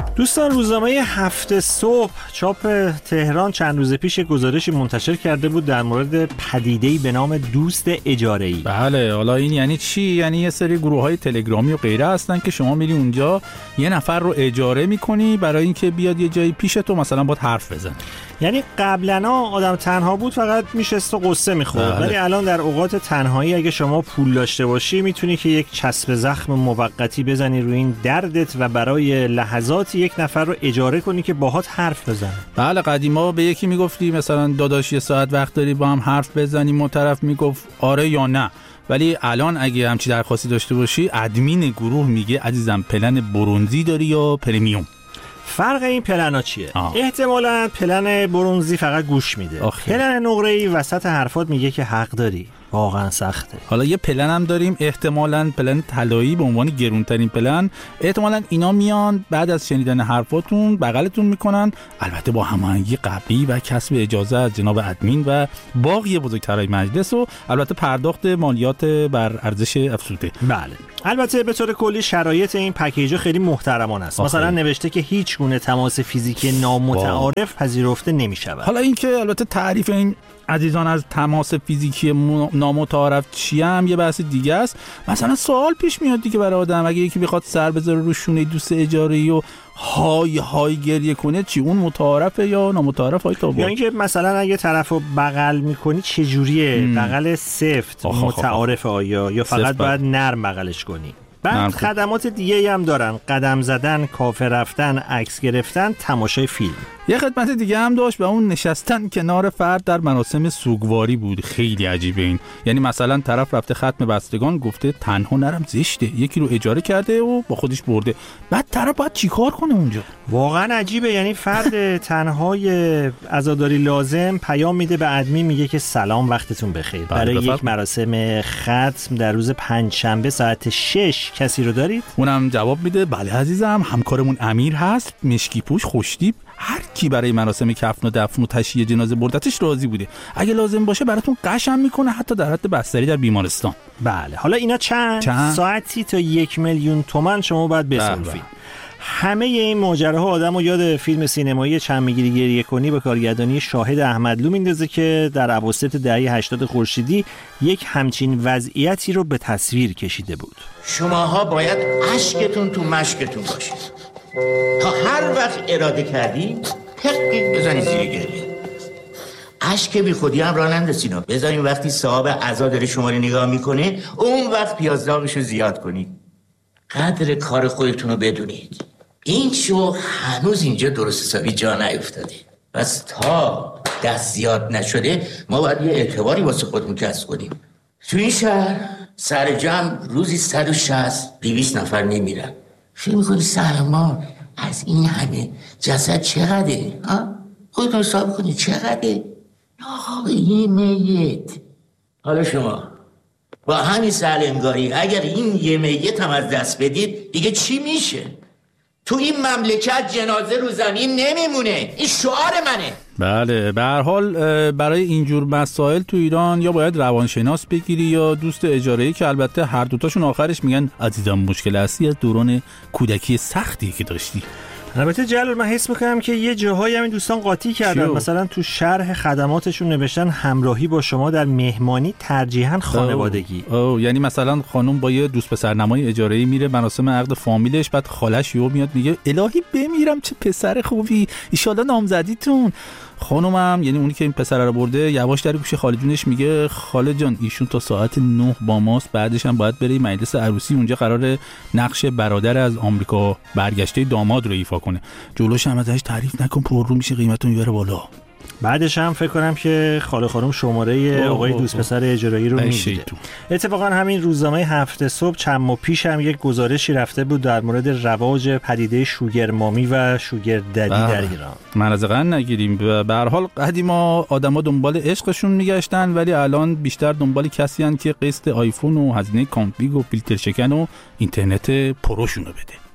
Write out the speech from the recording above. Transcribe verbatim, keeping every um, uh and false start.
دوستان، روزنامه هفت صبح چاپ تهران چند روز پیش گزارشی منتشر کرده بود در مورد پدیده‌ای به نام دوست اجاره‌ای. بله، حالا این یعنی چی؟ یعنی یه سری گروه‌های تلگرامی و غیره هستن که شما میری اونجا یه نفر رو اجاره می‌کنی برای اینکه بیاد یه جایی پیش تو مثلا باهات حرف بزنه. یعنی قبلا آدم تنها بود، فقط میشست و قصه می‌خورد، ولی الان در اوقات تنهایی اگه شما پول داشته باشی میتونی که یک چسب زخم موقتی بزنی روی این دردت و برای لحظاتی یک نفر رو اجاره کنی که باهات حرف بزنه. بله، قدیما به یکی میگفتی مثلا داداش یه ساعت وقت داری با هم حرف بزنیم، اون طرف میگفت آره یا نه. ولی الان اگه همچی درخواستی داشته باشی، ادمین گروه میگه عزیزم پلن برونزی داری یا پرمیوم. فرق این پلنا چیه؟ آه. احتمالاً پلن برونزی فقط گوش میده. آخه. پلن نقره‌ای وسط حرفات میگه که حق داری. واقعا سخته. حالا یه پلن هم داریم، احتمالاً پلن طلایی به عنوان گرونترین پلن. احتمالاً اینا میان بعد از شنیدن حرفاتون بغلتون میکنن، البته با هماهنگی قبلی و کسب اجازه از جناب ادمین و باقی بزرگترهای مجلس و البته پرداخت مالیات بر ارزش افزوده. بله. البته به طور کلی شرایط این پکیج خیلی محترمانه است. مثلا نوشته که هیچ گونه تماس فیزیکی نامتعارف پذیرفته نمی‌شود. حالا اینکه البته تعریف این عزیزان از تماس فیزیکی نامتعارف چی هم یه بحث دیگه است. مثلا سوال پیش میاد دیگه برای آدم، اگه یکی بخواد سر بذاره رو شونه دوست اجاره‌ای و های های گریه کنه، چی اون متعارفه یا نامتعارف؟ های تابو، یعنی که مثلا اگه طرفو بغل میکنی چه جوریه؟ بغل سفت متعارفه آیا یا فقط باید نرم بغلش کنی؟ بعد خدمات دیگه هم دارن، قدم زدن، کافه رفتن، عکس گرفتن، تماشای فیلم. یه خدمت دیگه هم داشت و اون نشستن کنار فرد در مراسم سوگواری بود. خیلی عجیبه این. یعنی مثلا طرف رفته ختم بستگان، گفته تنها نرم زشته، یکی رو اجاره کرده و با خودش برده، بعد طرف باید چیکار کنه اونجا؟ واقعا عجیبه. یعنی فرد تنهای عزاداری لازم پیام میده به ادمین، میگه که سلام وقتتون بخیر، برای یک مراسم ختم در روز پنجشنبه ساعت شش کسی رو دارید؟ اونم جواب میده بله عزیزم، همکارمون امیر هست، مشکی پوش، خوشتیپ، هر کی برای مراسم کفن و دفن و تشییع جنازه بردتش راضی بوده، اگه لازم باشه براتون قشم میکنه، حتی در حد بستری در بیمارستان. بله. حالا اینا چند, چند؟ ساعتی تا یک میلیون تومان شما باید بصرفید. همه این ماجراها آدمو یاد فیلم سینمایی چند میگیری گریه کنی به کارگردانی شاهد احمدلو میندازه که در اواسط دهه هشتاد خورشیدی یک همچین وضعیتی رو به تصویر کشیده بود. شماها باید اشکتون تو مشکتون باشه تا هر وقت اراده کردی تقیق بزنی زیر گریه. اشک بی خودی هم راه نندازین، بذارین وقتی صاحب عزا داره شما رو نگاه میکنه اون وقت پیازداغشو زیاد کنید. قدر کار خودتون رو بدونید. این شو هنوز اینجا درست حسابی جا نیفتاده، بس تا دست زیاد نشده ما باید یه اعتباری واسه خودمون کسب کنیم. تو این شهر سر جمع روزی صد و شصت دویست نفر نمیرن. فکر میکنی سر ما از این همه جسد چقدره؟ ها؟ خودتون حساب کنید چقدره؟ آقا یه میت. حالا شما با همین سهلنگاری اگر این یه میت هم از دست بدید دیگه چی میشه؟ تو این مملکت جنازه رو زمین نمیمونه. این شعار منه. بله، به هر حال برای اینجور مسائل تو ایران یا باید روانشناس بگیری یا دوست اجاره‌ای، که البته هر دوتاشون آخرش میگن عزیزم مشکل اصلی از دوران کودکی سختی که داشتی. البته جلال، من حس میکنم که یه جاهایی همین دوستان قاطی کردن. شو. مثلا تو شرح خدماتشون نوشتن همراهی با شما در مهمانی، ترجیحاً خانوادگی. او, او یعنی مثلا خانم با یه دوست پسرنمای اجاره‌ای میره مراسم عقد فامیلش، بعد خالش یهو میاد میگه الهی بمیرم چه پسر خوبی، ان شاءالله نامزدیتون. خانومم، یعنی اونی که این پسر رو برده، یواش در گوش خاله جونش میگه خاله جان ایشون تا ساعت نه با ماست، بعدش هم باید بره مجلس عروسی، اونجا قراره نقش برادر از آمریکا برگشته داماد رو ایفا کنه. جلوش هم ازش تعریف نکن، پر رو میشه قیمتون میبره بالا. بعدش هم فکر کنم که خاله خانم شماره آقای دوست پسر اجاره‌ای رو میگیره. اتفاقا همین روزنامه هفت صبح چند ماه پیش هم یک گزارشی رفته بود در مورد رواج پدیده شوگر مامی و شوگر ددی در ایران. مرزقن نگیریم. به هر حال قدیما آدما دنبال عشقشون میگشتن، ولی الان بیشتر دنبال کسی هستن که قسط آیفون و هزینه کامپیگ و فیلتر شکن و اینترنت پروشون رو بده.